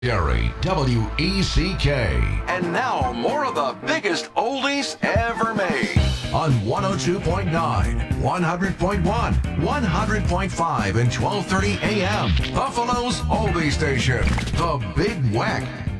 Gary, WECK. And now, more of the biggest oldies ever made. On 102.9, 100.1, 100.5, and 1230 AM. Buffalo's oldie station, The Big Wack.